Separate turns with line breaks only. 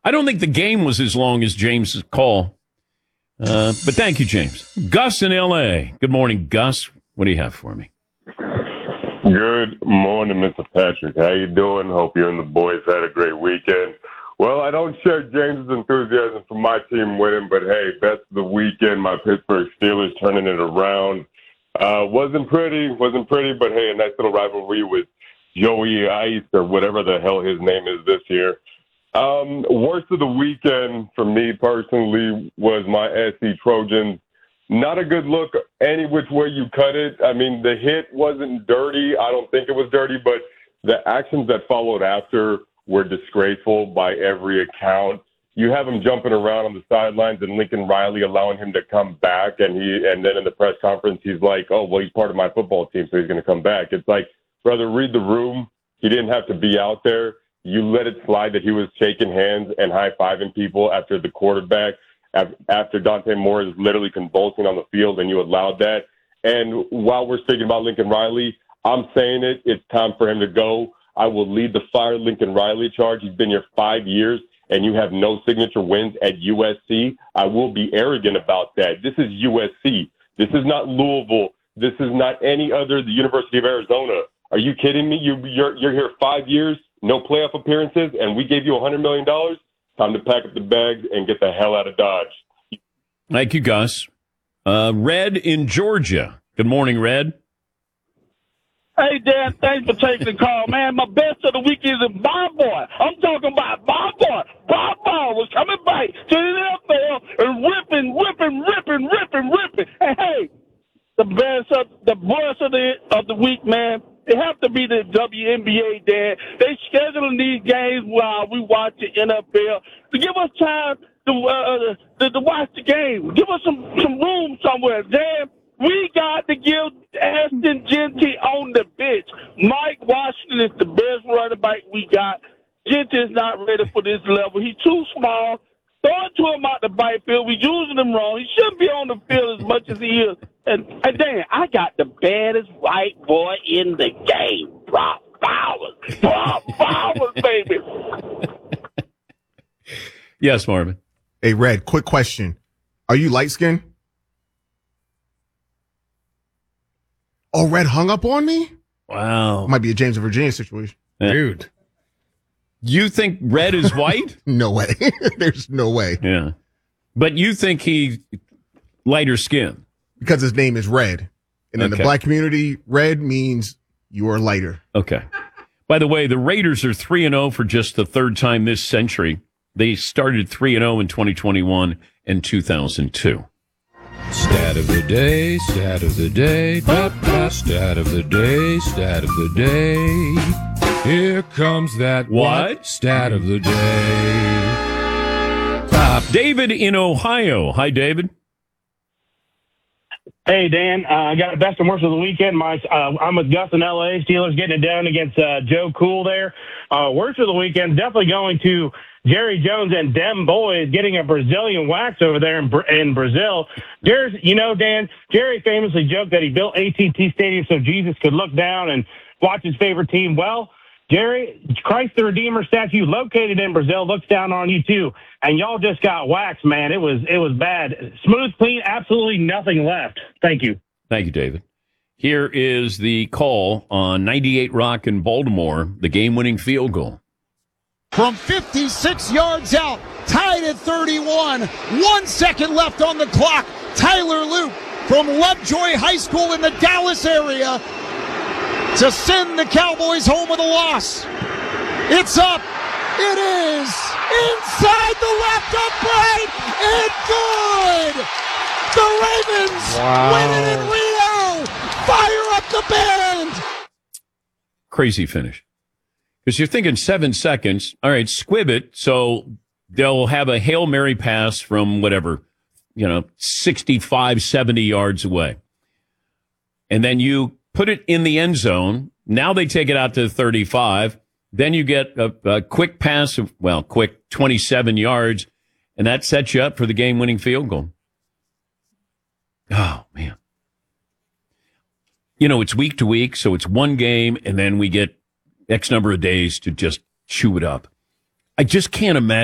I don't think the game was as long as James's call. But thank you, James. Gus in L.A. Good morning, Gus. What do you have for me?
Good morning, Mr. Patrick. How you doing? Hope you and the boys had a great weekend. Well, I don't share James's enthusiasm for my team winning, but hey, best of the weekend, my Pittsburgh Steelers turning it around. Wasn't pretty, but hey, a nice little rivalry with Joey Ice or whatever the hell his name is this year. Worst of the weekend for me personally was my SC Trojans. Not a good look any which way you cut it. I mean, the hit wasn't dirty. I don't think it was dirty, but the actions that followed after were disgraceful by every account. You have him jumping around on the sidelines and Lincoln Riley allowing him to come back, and then in the press conference he's like, oh, well, he's part of my football team, so he's going to come back. It's like, brother, read the room. He didn't have to be out there. You let it slide that he was shaking hands and high-fiving people after the quarterback, after Dante Moore is literally convulsing on the field, and you allowed that. And while we're speaking about Lincoln Riley, I'm saying it's time for him to go. I will lead the fire Lincoln Riley charge. He's been here 5 years, and you have no signature wins at USC. I will be arrogant about that. This is USC. This is not Louisville. This is not any other, the University of Arizona. Are you kidding me? You're here 5 years, no playoff appearances, and we gave you $100 million? Time to pack up the bags and get the hell out of Dodge.
Thank you, Gus. Red in Georgia. Good morning, Red.
Hey, Dan, thanks for taking the call, man. My best of the week is Bob Boy. I'm talking about Bob Boy. Bob Boy was coming back to the NFL and ripping. And hey, the voice of the week, man, it have to be the WNBA, Dan. They scheduling these games while we watch the NFL to give us time to watch the game. Give us some room somewhere, Dan. We got to give Ashton Genty on the bench. Mike Washington is the best running back we got. Genty is not ready for this level. He's too small. Throw it to him out the backfield. We're using him wrong. He shouldn't be on the field as much as he is. And Dan, I got the baddest white boy in the game. Brock Bowers. Brock Bowers, baby.
Yes, Marvin.
Hey, Red, quick question. Are you light-skinned? Oh, Red hung up on me?
Wow.
Might be a James of Virginia situation.
Dude. You think Red is white?
No way. There's no way.
Yeah. But you think he's lighter skin?
Because his name is Red. And in the black community, red means you are lighter.
Okay. By the way, the Raiders are 3-0 for just the third time this century. They started 3-0 in 2021 and 2002.
Stat of the day, stat of the day, stat of the day, stat of the day. Here comes that
what?
Stat of the day.
David in Ohio. Hi, David.
Hey, Dan. I got the best and worst of the weekend. I'm with Gus in L.A. Steelers getting it done against Joe Cool there. Worst of the weekend, definitely going to Jerry Jones and them boys getting a Brazilian wax over there in Brazil. Dan, Jerry famously joked that he built AT&T Stadium so Jesus could look down and watch his favorite team. Well, Jerry, Christ the Redeemer statue located in Brazil looks down on you too. And y'all just got waxed, man. It was bad. Smooth, clean, absolutely nothing left. Thank you.
Thank you, David. Here is the call on 98 Rock in Baltimore, the game-winning field goal.
From 56 yards out, tied at 31, 1 second left on the clock. Tyler Luke from Lovejoy High School in the Dallas area to send the Cowboys home with a loss. It's up. It is inside the left upright and good. The Ravens win it in Rio. Fire up the band.
Crazy finish. Because you're thinking 7 seconds. All right, squib it. So they'll have a Hail Mary pass from whatever, 65, 70 yards away. And then you put it in the end zone. Now they take it out to 35. Then you get a quick pass of, quick 27 yards. And that sets you up for the game-winning field goal. Oh, man. It's week to week, so it's one game, and then we get X number of days to just chew it up. I just can't imagine